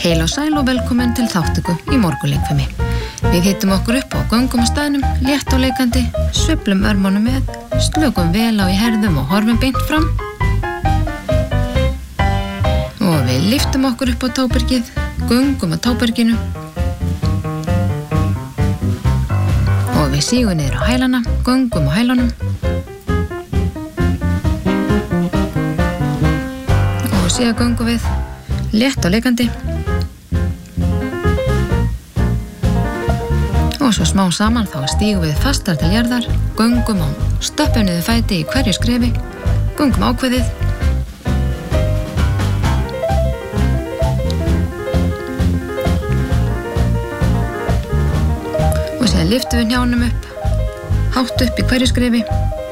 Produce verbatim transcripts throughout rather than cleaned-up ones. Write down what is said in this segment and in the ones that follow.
Heil og sæl og velkomin til þáttöku í morgunleikfimi. Við hittum okkur upp á göngum á staðnum, létt og leikandi, sveiflum örmunum með, slökum vel á í herðum og horfum beint fram. Og við lyftum okkur upp á tábergið, göngum á táberginu. Og við sígum niður á hælana, göngum á hælunum. Og síðan göngum við, létt og leikandi. Og svo smá saman þá stígum við fastar til jarðar, göngum á stöppum niður fæti í hverju skrefi, göngum ákveðið. Og síðan lyftum við hnjánum upp, hátt upp í hverju skrefi.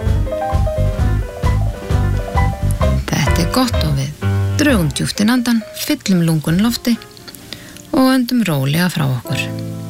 Þetta er gott og við drögum djúpt inn andan, fyllum lungun lofti og öndum rólega frá okkur.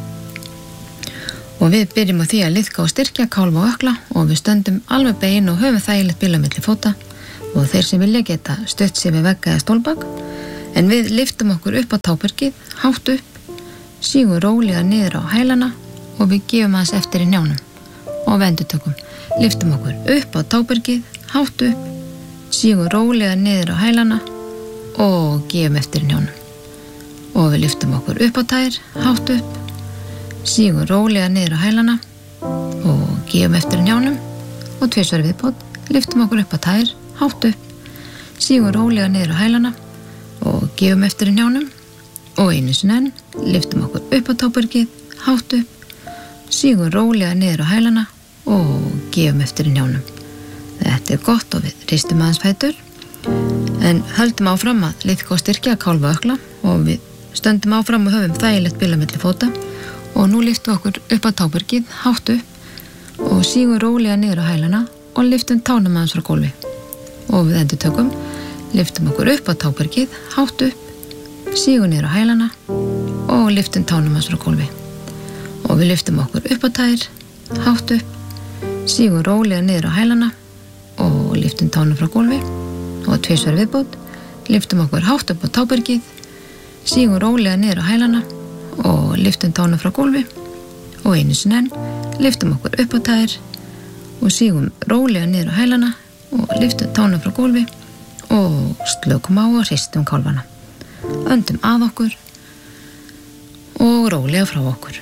Og við byrjum á því að liðka og styrkja kálfa og ökla og við stöndum alveg begin og höfum þægilegt bil á milli fóta og þeir sem vilja geta stutt sig við vegg eða stólbak. En við lyftum okkur upp á tábergið, hátt upp, sígum rólega niður á hælana og við gefum aðeins eftir í hnjánum og vendutökum. Lyftum okkur upp á tábergið, hátt upp, sígum rólega niður á hælana og gefum eftir í hnjánum. Og við lyftum okkur upp á tær, hátt upp, sígum rólega niður á hælana og gefum eftir hnjánum og tvisvar viðbót, lyftum okkur upp á tær, hátt upp, sígum rólega niður á hælana og gefum eftir hnjánum og einu sinni enn, lyftum okkur upp á tábergið, hátt upp, sígum rólega niður á hælana og gefum eftir hnjánum. Þetta er gott og við ristum aðeins fætur en höldum áfram að liðka og styrkja kálfa og ökla og við stöndum áfram og höfum þægilegt bil á milli fóta. Og nú lyftum okkur upp á tábergið, hátt upp og sígum rólega niður á hælana og lyftum tánum aðeins frá gólfi. Og við endurtökum, lyftum okkur upp á tábergið, hátt upp, sígum niður á hælana og lyftum tánum aðeins frá gólfi. Og við lyftum okkur upp á tær, hátt upp, sígum rólega niður á hælana og lyftum tánum frá gólfi. Og tvisvar viðbót, lyftum okkur hátt upp á tábergið, sígum rólega niður á hælana og lyftum tánum frá gólfi og einu sinni enn, lyftum okkur upp á tær og sígum rólega niður á hælana og lyftum tánum frá gólfi og slökum á og hristum kálfana. Öndum að okkur og rólega frá okkur.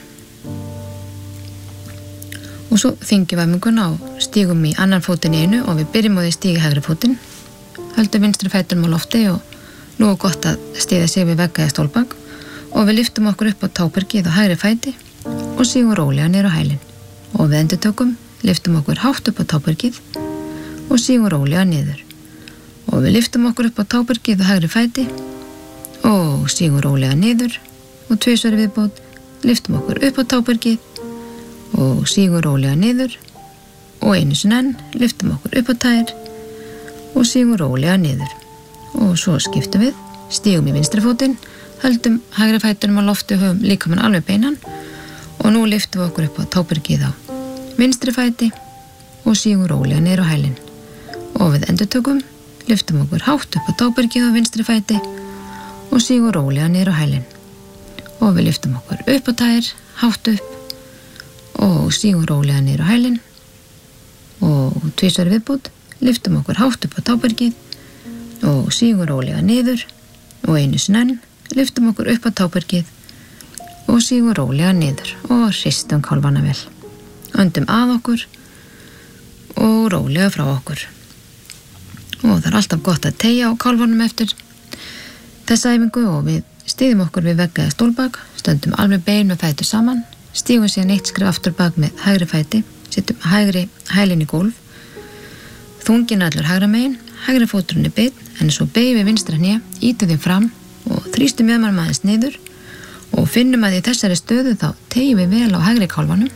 Og svo þyngjum við æfinguna og stígum í annan fótinn í einu og við byrjum á því að stíga hægri fótinn, höldum vinstri fætinum á lofti og nú er gott að stíða sig við vegg eða stólbak. Og við lyftum okkur upp á tábergið á hægri fæti og sígum rólega niður á hælinn. Og við endurtökum, lyftum okkur hátt upp á tábergið og sígum rólega niður. Og við lyftum okkur upp á tábergið á hægri fæti og sígum rólega niður og tvisvar viðbót, lyftum okkur upp á tábergið og sígum rólega niður og einu sinni enn, lyftum okkur upp á tær og sígum rólega niður. Og svo skiptum við, stígum í vinstri fótinn, höldum hægri fætinum á lofti og höfum líkamann alveg beinan og nú lyftum við okkur upp á tábergið á vinstri fæti og sígum rólega niður á hælinn. Og við endurtökum, lyftum okkur hátt upp á tábergið á vinstri fæti og sígum rólega niður á hælinn. Og við lyftum okkur upp á tær, hátt upp og sígum rólega niður á hælinn og tvisvar viðbót, lyftum okkur hátt upp á tábergið og sígum rólega niður og einu sinni enn, lyftum okkur upp á tábergið og sígum rólega niður og hristum kálfana vel. Öndum að okkur og rólega frá okkur. Og það er alltaf gott að teygja á kálfanum eftir þessa æfingu og við stíðum okkur við vegg eða stólbak, stöndum alveg bein með fætur saman, stígum síðan eitt skref aftur bak með hægri fæti, setjum hægri hælinn í gólf, þunginn allur hægra megin, hægri fóturinn er beinn en svo beygjum við vinstra hné, ýtum þeim fram og þrýstum mjöðmann aðeins niður og finnum að í þessari stöðu þá tegjum við vel á hægri kálfanum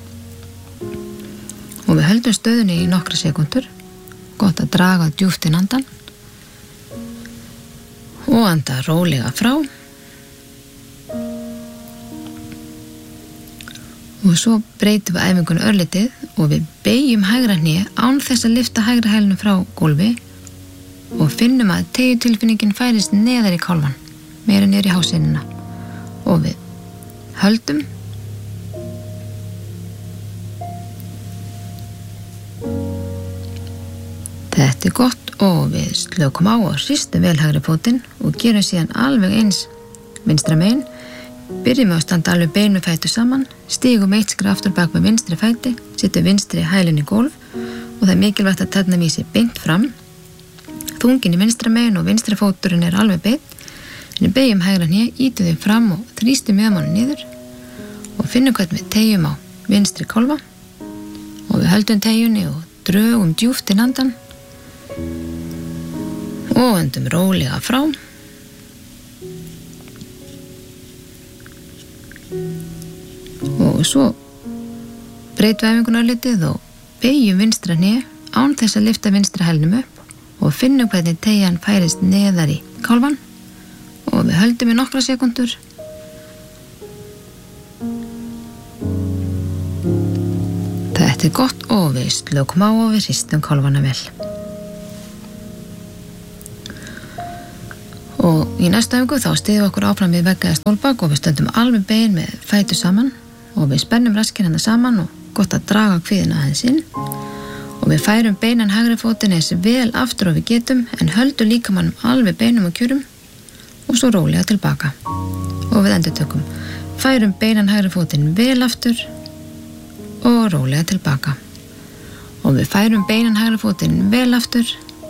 og við höldum stöðunni í nokkra sekúndur. Gott að draga djúpt inn andan og anda rólega frá og svo breytum við æfingunni örlítið og við beygjum hægra hné án þess að lyfta hægra hælnum frá gólfi og finnum að teygjutilfinningin færist neðar í kálfann, meira niður í háseinina og við höldum þetta er gott og við slökum á og hristum vel hægri fótinn og gerum síðan alveg eins vinstra megin. Byrjum við að standa alveg bein með fætur saman, stígum eitt skref aftur bak með vinstri fæti, setjum vinstri hælinn í gólf og það er mikilvægt að tærnar vísi beint fram. Þungin í vinstra megin og vinstri fóturinn er alveg beinn. En við beygjum hægra hné, ýtum þeim fram og þrýstum mjöðmánu niður og finnum hvernig við teygjum á vinstri kálfa og við höldum teygjunni og drögum djúpt inn andann og öndum rólega frá. Og svo breytum við æfinguna örlítið og beygjum vinstra hné án þess að lyfta vinstra hælnum upp og finnum hvernig teygjan færist neðar í kálfann og við höldum í nokkra sekundur. Þetta er gott og við slökum á og við hristum kálfana vel. Og í næsta æfingu þá styðjum við okkur áfram við vegg eða stólbak og við stöndum alveg bein með fætur saman og við spennum raskinn hérna saman og gott að draga kviðina aðeins inn og við færum beinan hægri fótinn eins vel aftur og við getum en höldum líkamannum alveg beinum og kjörum og svo rólega tilbaka og við endurtökum færum beinan hægri fótinn vel aftur og rólega tilbaka og við færum beinan hægri fótinn vel aftur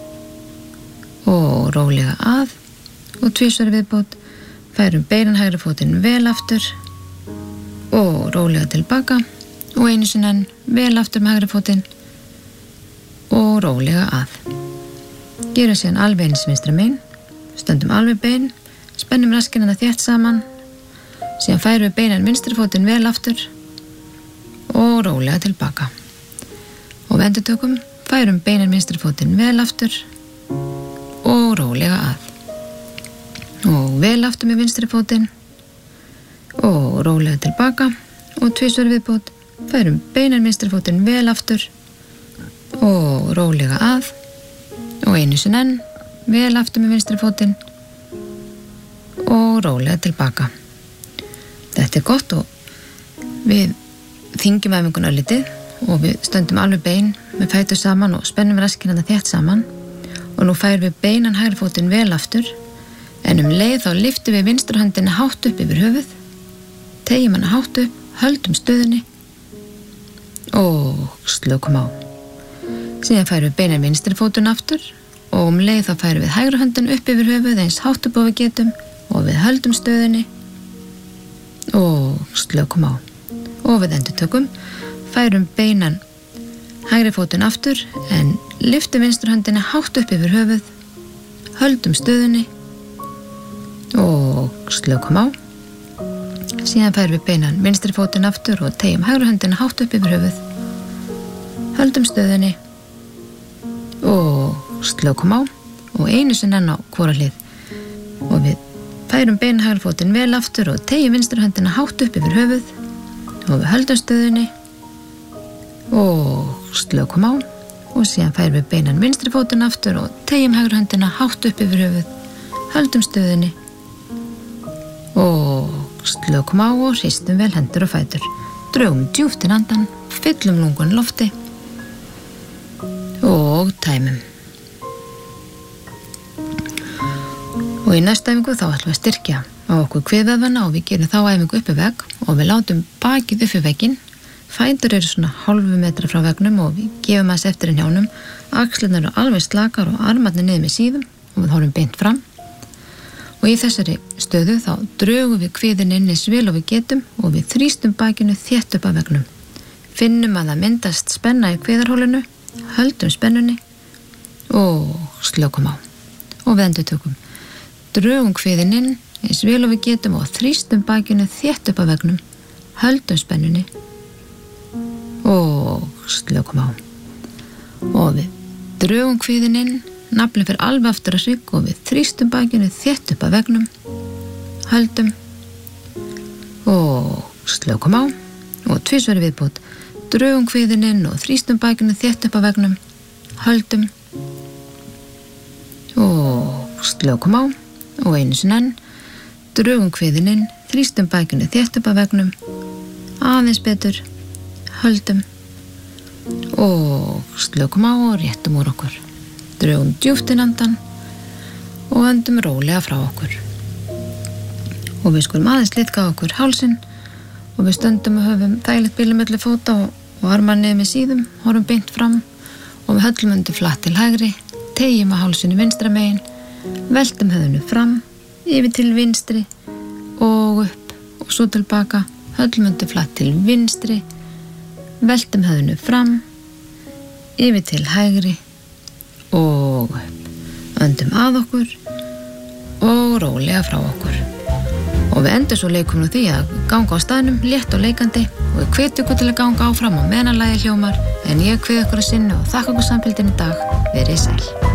og rólega að og tvisvar viðbót færum beinan hægri fótinn vel aftur og rólega tilbaka og einu sinni enn vel aftur með hægri fótinn og rólega að. Gerum síðan alveg eins vinstra megin, stöndum alveg bein, spennum raskinnana þétt saman, síðan færum við beinan vinstri fótinn vel aftur og rólega tilbaka. Og við endurtökum, færum beinan vinstri fótinn vel aftur og rólega að. Og vel aftur með vinstri fótinn og rólega tilbaka og tvisvar viðbót, færum beinan vinstri fótinn vel aftur og rólega að og einu sinni enn vel aftur með vinstri fótinn og rólega tilbaka. Þetta er gott og við þyngjum æfinguna örlítið og við stöndum alveg bein með fætur saman og spennum raskinnana þétt saman og nú færum við beinan hægri fótinn vel aftur en um leið þá lyftum við vinstri höndina hátt upp yfir höfuð, teygjum hana hátt upp, höldum stöðunni og slökum á. Síðan færum við beinan vinstri fótinn aftur og um leið þá færum við hægri höndin upp yfir höfuð eins hátt upp og við getum og við höldum stöðunni og slökum á. Og við endurtökum, færum beinan hægri fótinn aftur en lyftum vinstri höndina hátt upp yfir höfuð, höldum stöðunni og slökum á. Síðan færum við beinan vinstri fótinn aftur og teygjum hægri höndina hátt upp yfir höfuð, höldum stöðunni og slökum á og einu sinni enn á hvora hlið og við færum beinan hægri fótinn vel aftur og teygjum vinstri höndina hátt upp yfir höfuð og við höldum stöðunni og slökum á og síðan færum við beinan vinstri fótinn aftur og teygjum hægri höndina hátt upp yfir höfuð, höldum stöðunni og slökum á og hristum vel hendur og fætur, drögum djúpt inn andann, fyllum lungun lofti og tæmum. Og í næsta æfingu þá ætlum við að styrkja á okkur kviðvöðvana og við gerum þá æfingu uppi vegg og við látum bakið uppi vegginn. Fætur eru svona hálfu metra frá veggnum og við gefum aðeins eftir í hnjánum. Axlirnar eru alveg slakar og armarnir niður með síðum og við horfum beint fram. Og í þessari stöðu þá drögum við kviðin inn eins vel og við getum og við þrýstum bakinu þétt upp að veggnum. Finnum að það myndast spenna í kviðarhólinu, höldum spennunni og slökum á. Og við endurtökum. Drögum kviðin inn eins vel og við getum og þrýstum bakinu þétt upp að veggnum, höldum spennunni og slökum á. Og við drögum kviðin inn, naflinn fyrir alveg aftur að hrygg og við þrýstum bakinu þétt upp að veggnum, höldum og slökum á og tvisvar viðbót. Drögum kviðin inn og þrýstum bakinu þétt upp að veggnum, höldum og slökum á og einu sinni enn. drögum kviðin inn, þrýstum bækinu þétt upp að veggnum, aðeins betur, höldum og slökum á og réttum úr okkur. Drögum djúpt inn andann og öndum rólega frá okkur. Og við skulum aðeins liðka okkur hálsinn og við stöndum og höfum þægilegt bílu milli fóta og, og armar niður með síðum, horfum beint fram og við höllum undir flatt til hægri, tegjum að hálsinu vinstra megin, veltum höfðinu fram, yfir til vinstri og upp og svo tilbaka, höllum undir flatt til vinstri, veltum höfðinu fram, yfir til hægri og upp. Öndum að okkur og rólega frá okkur. Og við endur svo leikum nú því að ganga á staðnum létt og leikandi og við hvetjum ykkur til að ganga áfram á meðan lagið hljómar en ég hvet ykkur að sinni og þakka ykkur samfylgdina í dag. Verið sæl.